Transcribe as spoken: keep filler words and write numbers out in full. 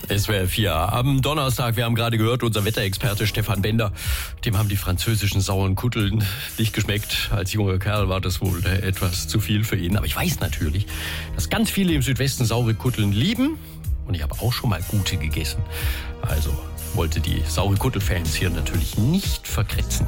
S W R vier am Donnerstag. Wir haben gerade gehört, unser Wetterexperte Stefan Bender, dem haben die französischen sauren Kutteln nicht geschmeckt. Als junger Kerl war das wohl etwas zu viel für ihn. Aber ich weiß natürlich, dass ganz viele im Südwesten saure Kutteln lieben. Und ich habe auch schon mal gute gegessen. Also wollte die saure Kuttel-Fans hier natürlich nicht verkretzen.